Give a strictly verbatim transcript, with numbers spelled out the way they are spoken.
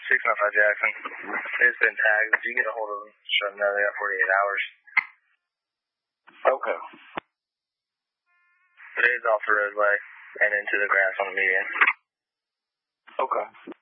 six nine five Jackson. It's been tagged. If you get a hold of them, shut them down. They got forty-eight hours. Okay. But it is off the roadway and into the grass on the median. Okay.